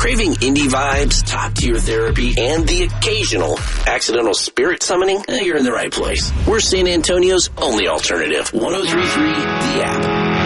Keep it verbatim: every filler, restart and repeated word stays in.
Craving indie vibes, top-tier therapy, and the occasional accidental spirit summoning? Eh, you're in the right place. We're San Antonio's only alternative. one oh three point three The App.